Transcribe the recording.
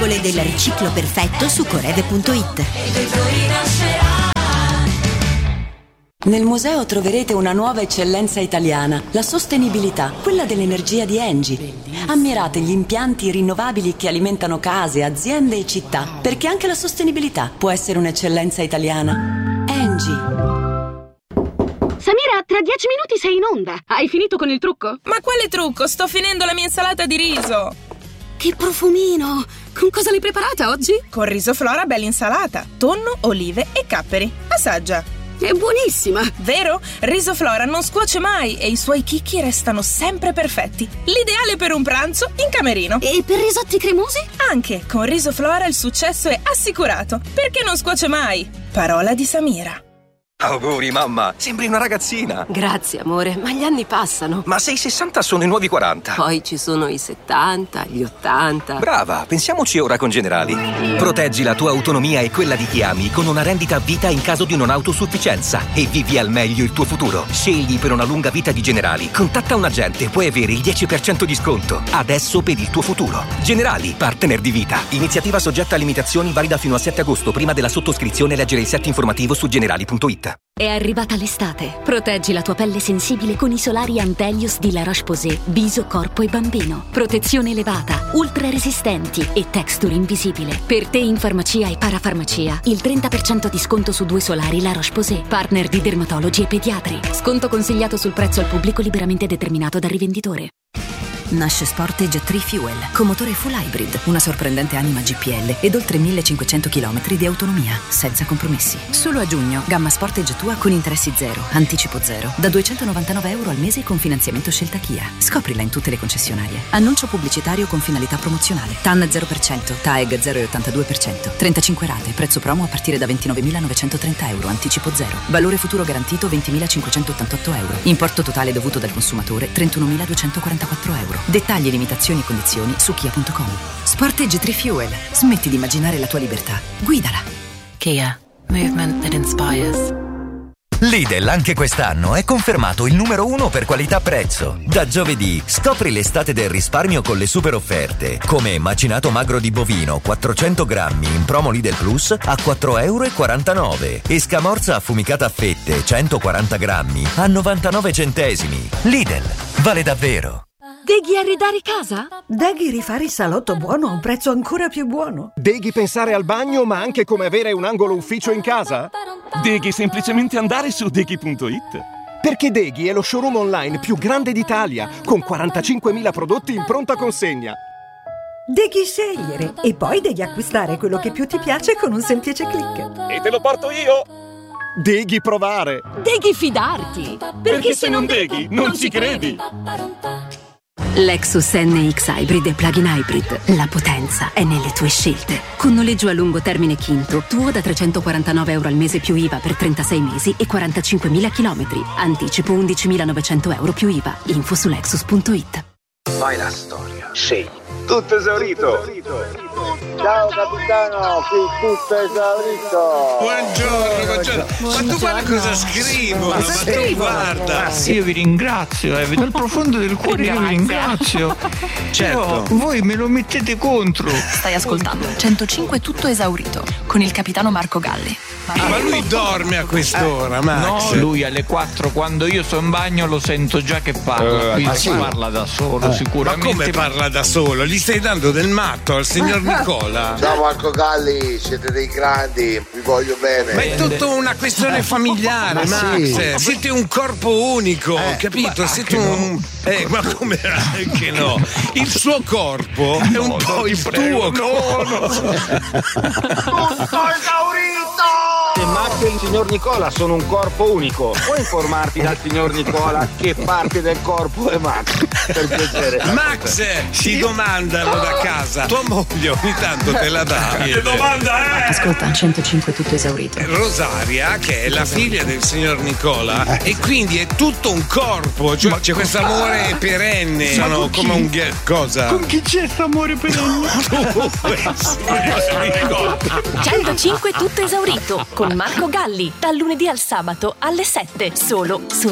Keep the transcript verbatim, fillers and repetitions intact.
regole del riciclo perfetto su coreve punto it. Nel museo troverete una nuova eccellenza italiana, la sostenibilità, quella dell'energia di Engie. Ammirate gli impianti rinnovabili che alimentano case, aziende e città, perché anche la sostenibilità può essere un'eccellenza italiana. Engie. Samira, tra dieci minuti sei in onda. Hai finito con il trucco? Ma quale trucco? Sto finendo la mia insalata di riso. Che profumino! Con cosa l'hai preparata oggi? Con riso Flora bella insalata, tonno, olive e capperi. Assaggia. È buonissima! Vero? Riso Flora non scuoce mai e i suoi chicchi restano sempre perfetti. L'ideale per un pranzo in camerino. E per risotti cremosi? Anche con Riso Flora il successo è assicurato, perché non scuoce mai. Parola di Samira. Auguri mamma, sembri una ragazzina. Grazie amore, ma gli anni passano. Ma se i sessanta sono i nuovi quaranta. Poi ci sono i settanta, gli ottanta. Brava, pensiamoci ora con Generali. Proteggi la tua autonomia e quella di chi ami con una rendita a vita in caso di non autosufficienza e vivi al meglio il tuo futuro. Scegli per una lunga vita di Generali. Contatta un agente, puoi avere il dieci per cento di sconto. Adesso per il tuo futuro. Generali, partner di vita. Iniziativa soggetta a limitazioni, valida fino al sette agosto. Prima della sottoscrizione leggere il set informativo su generali punto it. È arrivata l'estate. Proteggi la tua pelle sensibile con i solari Antelios di La Roche-Posay, viso, corpo e bambino. Protezione elevata, ultra resistenti e texture invisibile. Per te in farmacia e parafarmacia, il trenta per cento di sconto su due solari La Roche-Posay, partner di dermatologi e pediatri. Sconto consigliato sul prezzo al pubblico liberamente determinato dal rivenditore. Nasce Sportage tre Fuel, con motore full hybrid, una sorprendente anima G P L ed oltre millecinquecento chilometri di autonomia, senza compromessi. Solo a giugno, gamma Sportage tua con interessi zero, anticipo zero, da duecentonovantanove euro al mese con finanziamento Scelta Kia. Scoprila in tutte le concessionarie. Annuncio pubblicitario con finalità promozionale. T A N zero per cento, T A E G zero virgola ottantadue per cento, trentacinque rate, prezzo promo a partire da ventinovemilanovecentotrenta euro, anticipo zero. Valore futuro garantito ventimilacinquecentottantotto euro. Importo totale dovuto dal consumatore trentunomiladuecentoquarantaquattro euro. Dettagli, limitazioni e condizioni su kia punto com. Sportage tre Fuel. Smetti di immaginare la tua libertà. Guidala. Kia. Movement that inspires. Lidl anche quest'anno è confermato il numero uno per qualità-prezzo. Da giovedì scopri l'estate del risparmio con le super offerte, come macinato magro di bovino quattrocento grammi in promo Lidl Plus a quattro virgola quarantanove euro e scamorza affumicata a fette centoquaranta grammi a novantanove centesimi. Lidl, vale davvero. Deghi arredare casa? Deghi rifare il salotto buono a un prezzo ancora più buono? Deghi pensare al bagno ma anche come avere un angolo ufficio in casa? Deghi semplicemente andare su deghi punto it. Perché Deghi è lo showroom online più grande d'Italia, con quarantacinquemila prodotti in pronta consegna. Deghi scegliere e poi devi acquistare quello che più ti piace con un semplice click. E te lo porto io! Deghi provare! Deghi fidarti! Perché, Perché se non deghi, non, non ci credi! Lexus N X Hybrid e Plug-in Hybrid. La potenza è nelle tue scelte. Con noleggio a lungo termine Kinto, tuo da trecentoquarantanove euro al mese più I V A per trentasei mesi e quarantacinquemila chilometri. Anticipo undicimilanovecento euro più I V A. Info su lexus punto it. Fai la storia. Scegli. Tutto esaurito. Ciao capitano, qui tutto esaurito. Buongiorno, buongiorno. buongiorno. Ma tu guarda cosa scrivono, ma, ma tu guarda. Io vi ringrazio, eh, dal profondo del cuore io vi ringrazio. Certo. Però voi me lo mettete contro. Stai ascoltando centocinque tutto esaurito con il capitano Marco Galli. Ah, ma lui dorme a quest'ora, eh, Max? No, lui alle quattro quando io sono in bagno lo sento già che parla. Uh, Quindi sì. parla da solo, eh. sicuramente. Ma come parla da solo? Gli stai dando del matto al signor Nicola? Ciao Marco Galli, siete dei grandi, vi voglio bene. Ma è tutta una questione familiare, ma Max. Sì. Siete un corpo unico, eh, capito? Siete un. No. Eh, ma come anche no? Il suo corpo è un no, po' il prego, tuo corpo. No, no. Tutto esaurito! Se Max e il signor Nicola sono un corpo unico, puoi informarti dal signor Nicola che parte del corpo è Max? Per piacere. Max, ti domandano da casa, tua moglie ogni tanto te la dà. Che domanda è? Ascolta, centocinque tutto esaurito. Rosaria, che è la figlia del signor Nicola, e quindi è tutto un corpo, cioè c'è questo amore perenne. Sono come un ghe- cosa? Con chi c'è questo amore perenne? centocinque tutto esaurito con Marco Galli, dal lunedì al sabato alle sette, solo su